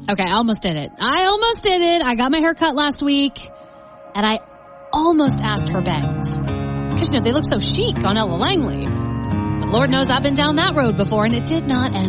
Okay, I almost did it. I got my hair cut last week, and I almost asked for bangs. Because, they look so chic on Ella Langley. But Lord knows I've been down that road before, and it did not end